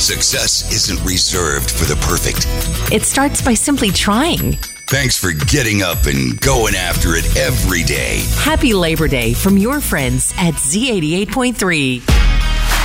Success isn't reserved for the perfect. It starts by simply trying. Thanks for getting up and going after it every day. Happy Labor Day from your friends at Z88.3.